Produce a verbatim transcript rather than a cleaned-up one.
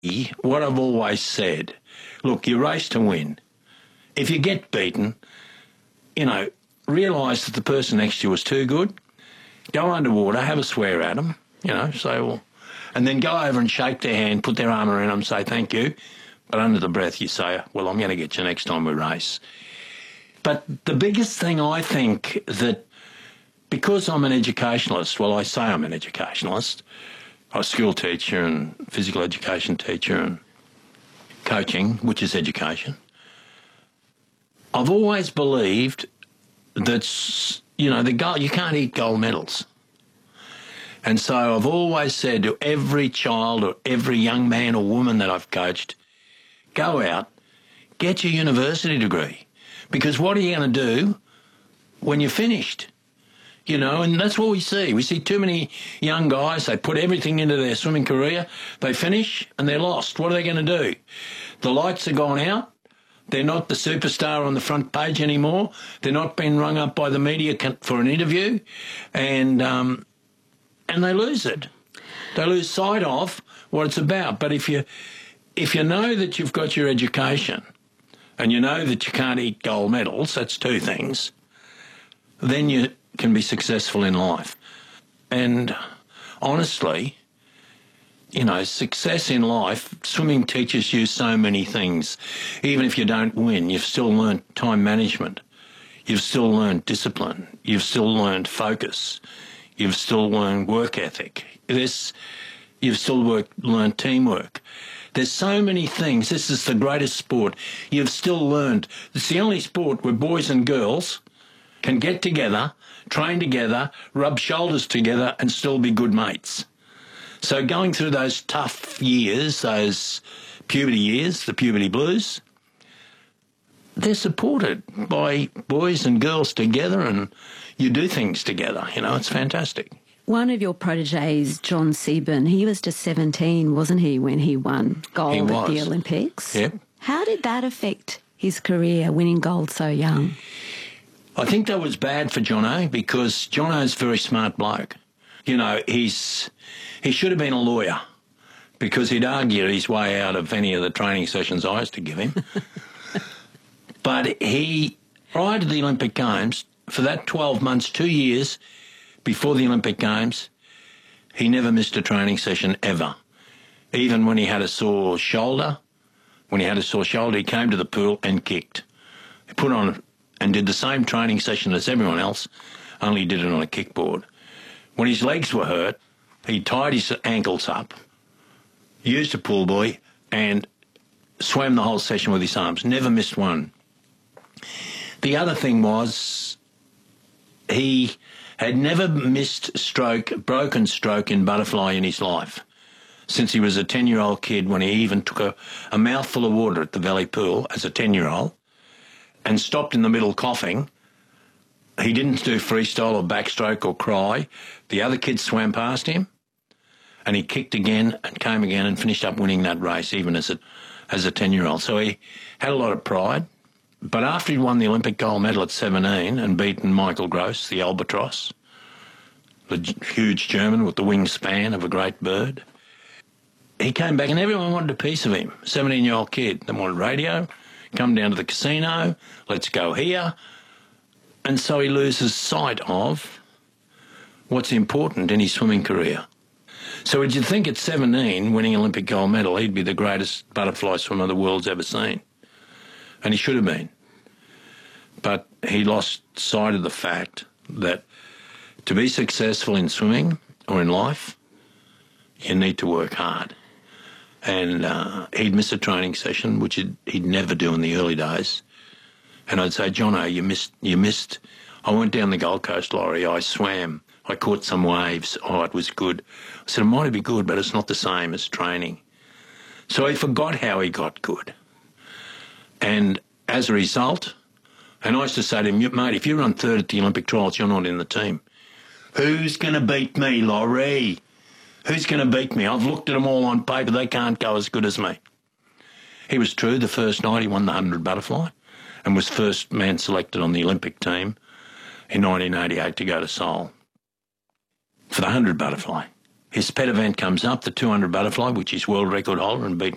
What I've always said, look, you race to win. If you get beaten, you know, realise that the person next to you was too good, go underwater, have a swear at them, you know, say, well, and then go over and shake their hand, put their arm around them, say thank you, but under the breath you say, well, I'm going to get you next time we race. But the biggest thing I think that, because I'm an educationalist, well, I say I'm an educationalist, I'm a school teacher and physical education teacher and coaching, which is education. I've always believed that, you know, the goal, you can't eat gold medals. And so I've always said to every child or every young man or woman that I've coached, go out, get your university degree. Because what are you going to do when you're finished? You know, and that's what we see. We see too many young guys, they put everything into their swimming career, they finish and they're lost. What are they going to do? The lights are gone out. They're not the superstar on the front page anymore. They're not being rung up by the media for an interview. And um, and they lose it. They lose sight of what it's about. But if you, if you know that you've got your education and you know that you can't eat gold medals, that's two things, then you can be successful in life. And honestly, you know, success in life, swimming teaches you so many things. Even if you don't win, you've still learned time management. You've still learned discipline. You've still learned focus. You've still learned work ethic. This, you've still work, learned teamwork. There's so many things. This is the greatest sport. You've still learned. It's the only sport where boys and girls can get together, train together, rub shoulders together and still be good mates. So going through those tough years, those puberty years, the puberty blues, they're supported by boys and girls together and you do things together. You know, it's fantastic. One of your proteges, John Seaburn, he was just seventeen, wasn't he, when he won gold at the Olympics? Yep. How did that affect his career, winning gold so young? I think that was bad for Jono because Jono's a very smart bloke. You know, he's he should have been a lawyer because he'd argue his way out of any of the training sessions I used to give him. But he, prior to the Olympic Games, for that twelve months, two years before the Olympic Games, he never missed a training session ever. Even when he had a sore shoulder, when he had a sore shoulder, he came to the pool and kicked. He put on and did the same training session as everyone else, only he did it on a kickboard. When his legs were hurt, he tied his ankles up, used a pool buoy, and swam the whole session with his arms. Never missed one. The other thing was he had never missed stroke, broken stroke in butterfly in his life since he was a ten-year-old kid when he even took a, a mouthful of water at the Valley Pool as a ten-year-old and stopped in the middle coughing. He didn't do freestyle or backstroke or cry. The other kids swam past him and he kicked again and came again and finished up winning that race even as a, as a ten-year-old. So he had a lot of pride. But after he'd won the Olympic gold medal at seventeen and beaten Michael Gross, the albatross, the huge German with the wingspan of a great bird, he came back and everyone wanted a piece of him. seventeen-year-old kid. They wanted radio, come down to the casino, let's go here. And so he loses sight of what's important in his swimming career. So would you think at seventeen, winning Olympic gold medal, he'd be the greatest butterfly swimmer the world's ever seen? And he should have been. But he lost sight of the fact that to be successful in swimming or in life, you need to work hard. And uh, he'd miss a training session, which he'd, he'd never do in the early days. And I'd say, Jono, you missed, you missed. I went down the Gold Coast, Laurie. I swam. I caught some waves. Oh, it was good. I said, it might be good, but it's not the same as training. So he forgot how he got good. And as a result, and I used to say to him, mate, if you run third at the Olympic trials, you're not in the team. Who's going to beat me, Laurie? Who's going to beat me? I've looked at them all on paper. They can't go as good as me. He was true. The first night he won the one hundred butterfly and was first man selected on the Olympic team in nineteen eighty-eight to go to Seoul for the one hundred butterfly. His pet event comes up, the two hundred butterfly, which is world record holder and beat